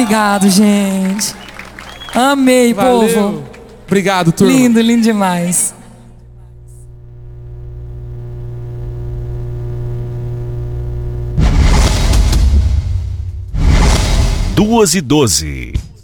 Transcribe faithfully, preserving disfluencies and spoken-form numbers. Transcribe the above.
obrigado, gente. Amei, Valeu. povo. Obrigado, turma. Lindo, lindo demais. Duas e doze.